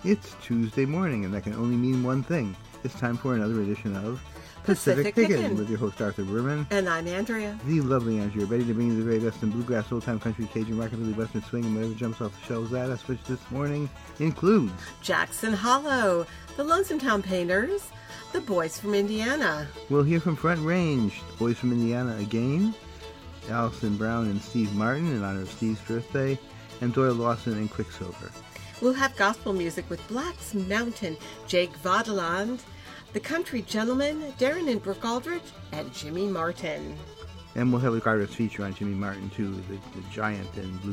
It's Tuesday morning, and that can only mean one thing. It's time for another edition of Pacific Pickin' with your host Arthur Berman. And I'm Andrea. The lovely Andrea, ready to bring you the very best in bluegrass, old-time country, Cajun, rockabilly, western swing, and whatever jumps off the shelves at us, which this morning includes Jackson Hollow, the Lonesome Town Painters, the Boys from Indiana. We'll hear from Front Range, the Boys from Indiana again, Allison Brown and Steve Martin in honor of Steve's birthday, and Doyle Lawson and Quicksilver. We'll have gospel music with Black's Mountain, Jake Vadeland, the Country Gentlemen, Darren and Brooke Aldrich, and Jimmy Martin. And we'll have a artist feature on Jimmy Martin, too, the giant in bluegrass